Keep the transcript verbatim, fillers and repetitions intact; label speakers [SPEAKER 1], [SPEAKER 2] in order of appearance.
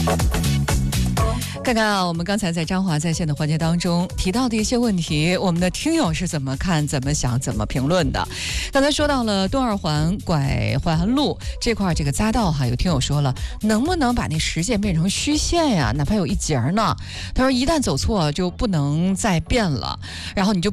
[SPEAKER 1] 看看啊，我们刚才在张华在线的环节当中提到的一些问题，我们的听友是怎么看、怎么想、怎么评论的？刚才说到了东二环拐环路这块这个匝道哈，有听友说了，能不能把那实线变成虚线呀？哪怕有一节呢？他说一旦走错就不能再变了，然后你就